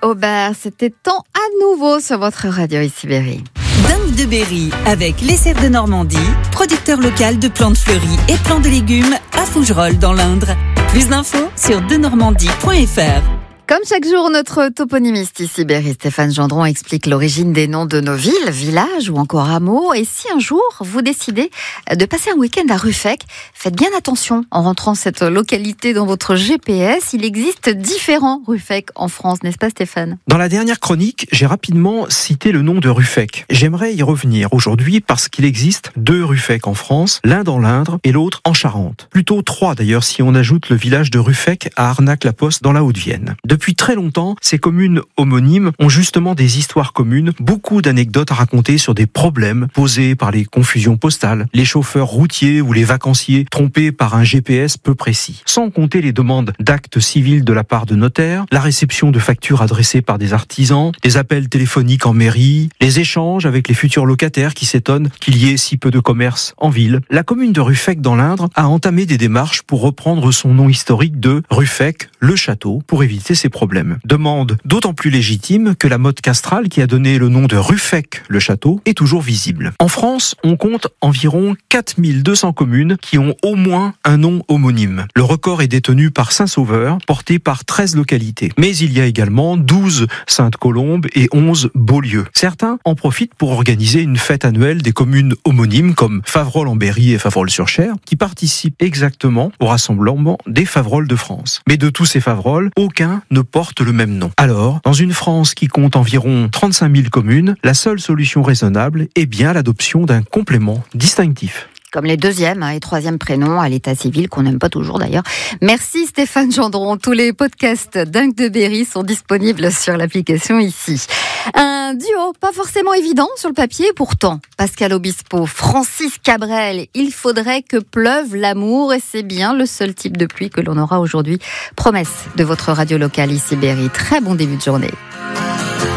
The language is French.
Aubert, c'était temps à nouveau sur votre radio ici Berry. Dingue de Berry avec les Serres de Normandie, producteur local de plantes fleuries et plants de légumes à Fougerolles dans l'Indre. Plus d'infos sur denormandie.fr. Comme chaque jour, notre toponymiste ici, Berry, Stéphane Gendron, explique l'origine des noms de nos villes, villages ou encore hameaux. Et si un jour, vous décidez de passer un week-end à Ruffec, faites bien attention en rentrant cette localité dans votre GPS. Il existe différents Ruffec en France, n'est-ce pas Stéphane ? Dans la dernière chronique, j'ai rapidement cité le nom de Ruffec. J'aimerais y revenir aujourd'hui parce qu'il existe 2 Ruffec en France, l'un dans l'Indre et l'autre en Charente. Plutôt 3 d'ailleurs si on ajoute le village de Ruffec à Arnac-la-Poste dans la Haute-Vienne. Depuis très longtemps, ces communes homonymes ont justement des histoires communes, beaucoup d'anecdotes à raconter sur des problèmes posés par les confusions postales, les chauffeurs routiers ou les vacanciers trompés par un GPS peu précis. Sans compter les demandes d'actes civils de la part de notaires, la réception de factures adressées par des artisans, des appels téléphoniques en mairie, les échanges avec les futurs locataires qui s'étonnent qu'il y ait si peu de commerce en ville. La commune de Ruffec dans l'Indre a entamé des démarches pour reprendre son nom historique de Ruffec, le château, pour éviter ces problèmes. Demande d'autant plus légitime que la motte castrale qui a donné le nom de Ruffec, le château, est toujours visible. En France, on compte environ 4200 communes qui ont au moins un nom homonyme. Le record est détenu par Saint-Sauveur, porté par 13 localités. Mais il y a également 12 Sainte-Colombe et 11 Beaulieu. Certains en profitent pour organiser une fête annuelle des communes homonymes comme Faverolles-en-Berry et Faverolles-sur-Cher, qui participent exactement au rassemblement des Faverolles de France. Mais de tous ces Faverolles, aucun ne porte le même nom. Alors, dans une France qui compte environ 35 000 communes, la seule solution raisonnable est bien l'adoption d'un complément distinctif. Comme les deuxième et troisième prénoms à l'état civil, qu'on n'aime pas toujours d'ailleurs. Merci Stéphane Gendron. Tous les podcasts Dingue de Berry sont disponibles sur l'application ici. Un duo pas forcément évident sur le papier, pourtant. Pascal Obispo, Francis Cabrel, il faudrait que pleuve l'amour et c'est bien le seul type de pluie que l'on aura aujourd'hui. Promesse de votre radio locale ici Berry. Très bon début de journée.